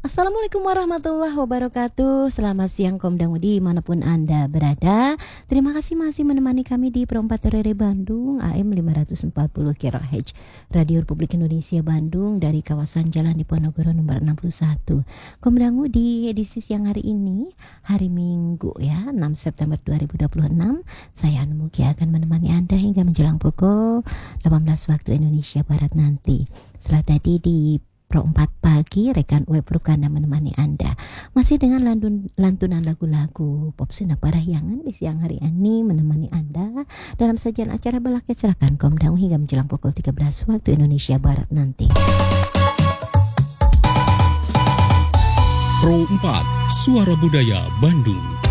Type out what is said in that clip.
Assalamualaikum warahmatullahi wabarakatuh. Selamat siang Komdang dimanapun Anda berada. Terima kasih masih menemani kami di Perempat Rere Bandung AM 540 kHz Radio Republik Indonesia Bandung dari kawasan Jalan Diponegoro nomor 61. Komdang di edisi siang hari ini, hari Minggu ya, 6 September 2026. Saya Anu Mugi akan menemani Anda hingga menjelang pukul 18 waktu Indonesia Barat nanti. Setelah tadi di Pro 4 pagi, rekan web Rukana menemani Anda. Masih dengan lantunan lagu-lagu pop Sunda Parahyangan di siang hari ini menemani Anda dalam sajian acara Balak Kecerakan Komdang hingga menjelang pukul 13 waktu Indonesia Barat nanti. Pro 4, Suara Budaya Bandung.